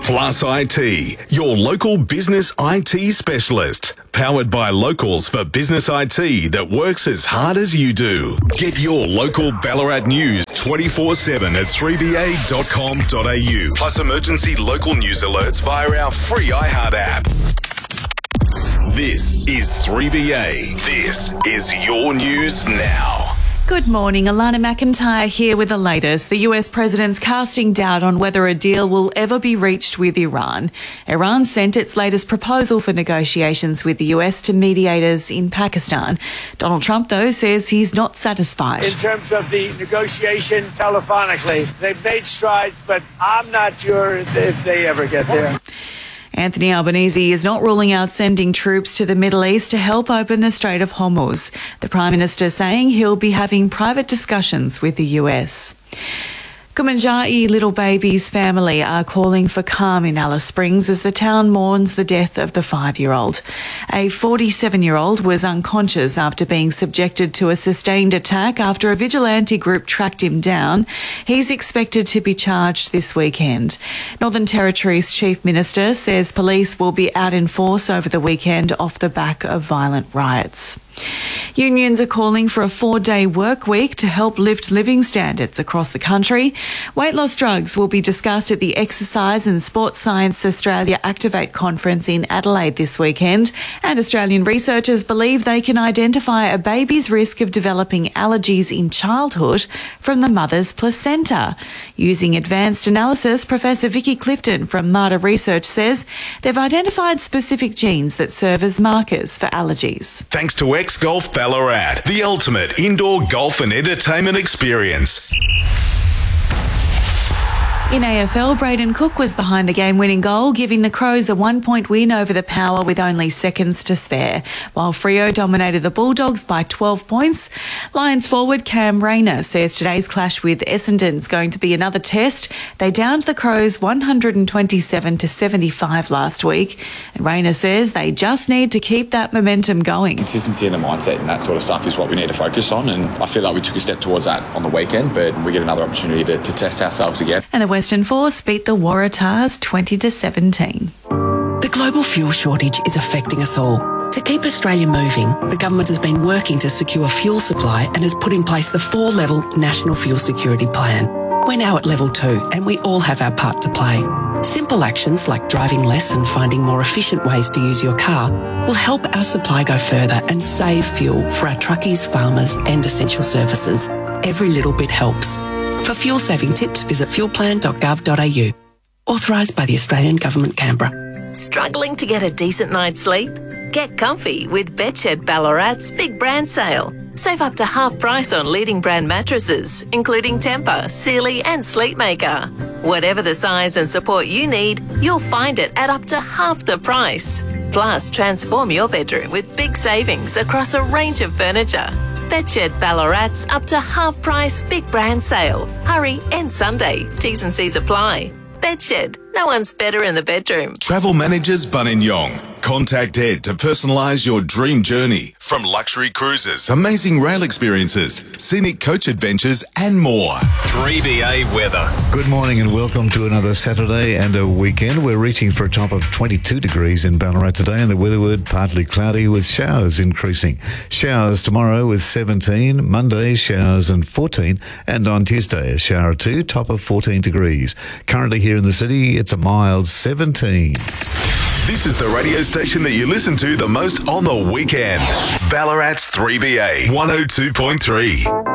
Plus IT, your local business IT specialist. Powered by locals for business IT that works as hard as you do. Get your local Ballarat news 24/7 at 3ba.com.au. Plus emergency local news alerts via our free iHeart app. This is 3BA. This is your news now. Good morning, Alana McIntyre here with the latest. The US president's casting doubt on whether a deal will ever be reached with Iran. Iran sent its latest proposal for negotiations with the US to mediators in Pakistan. Donald Trump, though, says he's not satisfied. In terms of the negotiation telephonically, they've made strides, but I'm not sure if they ever get there. Anthony Albanese is not ruling out sending troops to the Middle East to help open the Strait of Hormuz. The Prime Minister saying he'll be having private discussions with the US. Kumanjai Little Baby's family are calling for calm in Alice Springs as the town mourns the death of the 5-year-old. A 47-year-old was unconscious after being subjected to a sustained attack after a vigilante group tracked him down. He's expected to be charged this weekend. Northern Territory's Chief Minister says police will be out in force over the weekend off the back of violent riots. Unions are calling for a 4-day work week to help lift living standards across the country. Weight loss drugs will be discussed at the Exercise and Sports Science Australia Activate conference in Adelaide this weekend. And Australian researchers believe they can identify a baby's risk of developing allergies in childhood from the mother's placenta. Using advanced analysis, Professor Vicky Clifton from MARTA Research says they've identified specific genes that serve as markers for allergies. Thanks to X-Golf Ballarat, the ultimate indoor golf and entertainment experience. In AFL, Braden Cook was behind the game-winning goal, giving the Crows a 1-point win over the Power with only seconds to spare, while Freo dominated the Bulldogs by 12 points. Lions forward Cam Rayner says today's clash with Essendon's going to be another test. They downed the Crows 127-75 last week, and Rayner says they just need to keep that momentum going. Consistency in the mindset and that sort of stuff is what we need to focus on, and I feel like we took a step towards that on the weekend, but we get another opportunity to test ourselves again. And the Western Force beat the Waratahs 20-17. The global fuel shortage is affecting us all. To keep Australia moving, the government has been working to secure fuel supply and has put in place the 4-level National Fuel Security Plan. We're now at level 2 and we all have our part to play. Simple actions like driving less and finding more efficient ways to use your car will help our supply go further and save fuel for our truckies, farmers and essential services. Every little bit helps. For fuel-saving tips, visit fuelplan.gov.au. Authorised by the Australian Government, Canberra. Struggling to get a decent night's sleep? Get comfy with Bedshed Ballarat's big brand sale. Save up to half price on leading brand mattresses, including Tempur, Sealy and Sleepmaker. Whatever the size and support you need, you'll find it at up to half the price. Plus, transform your bedroom with big savings across a range of furniture. Bedshed Ballarat's up to half price big brand sale. Hurry, end Sunday. T's and C's apply. Bedshed. No one's better in the bedroom. Travel Managers Buninyong. Contact Ed to personalise your dream journey. From luxury cruises, amazing rail experiences, scenic coach adventures and more. 3BA weather. Good morning and welcome to another Saturday and a weekend. We're reaching for a top of 22 degrees in Ballarat today, and the weather word partly cloudy with showers increasing. Showers tomorrow with 17, Monday showers and 14, and on Tuesday a shower or 2, top of 14 degrees. Currently here in the city, it's a mild 17. This is the radio station that you listen to the most on the weekend. Ballarat's 3BA 102.3.